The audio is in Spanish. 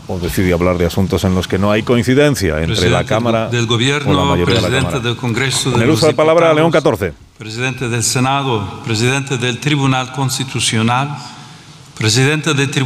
o decide hablar de asuntos en los que no hay coincidencia entre la Cámara del Gobierno, o la mayoría de la presidente Cámara. del Congreso de En el los uso de palabra, León Diputados, 14. presidente del Senado, presidente del Tribunal Constitucional, presidente del Tribunal